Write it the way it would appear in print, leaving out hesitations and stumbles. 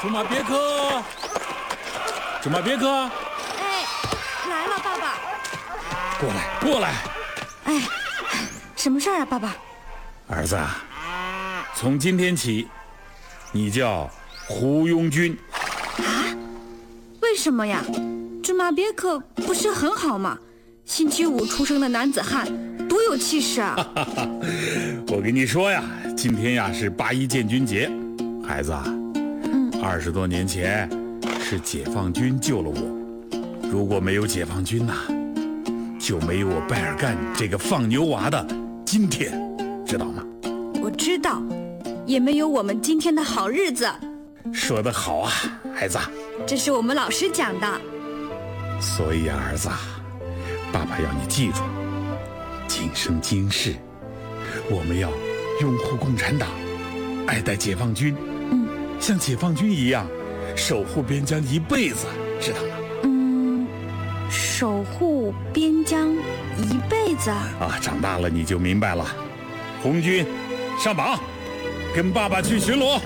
竹马别克，竹马别克， 哎，来了，爸爸。 过来，过来。 哎，什么事儿啊，爸爸？ 儿子啊，从今天起，你叫胡庸军。 啊？为什么呀？竹马别克不是很好吗？星期五出生的男子汉，多有气势啊！ 我跟你说呀，今天呀是8·1建军节，孩子啊，20多年前是解放军救了我，如果没有解放军呐，就没有我拜尔干这个放牛娃的今天，知道吗？ 我知道，也没有我们今天的好日子。 说得好啊，孩子。 这是我们老师讲的。 所以啊，儿子，爸爸要你记住，今生今世，我们要拥护共产党，爱戴解放军，像解放军一样守护边疆一辈子，知道吗？ 守护边疆一辈子啊，长大了你就明白了。红军，上榜，跟爸爸去巡逻。